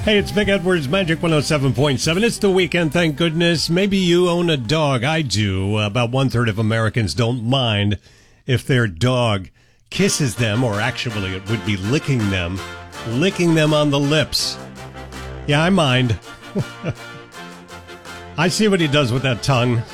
Hey, it's Vic Edwards, Magic 107.7. It's the weekend, thank goodness. Maybe you own a dog. I do. About one-third of Americans don't mind if their dog kisses them, or actually it would be licking them on the lips. Yeah, I mind. I see what he does with that tongue.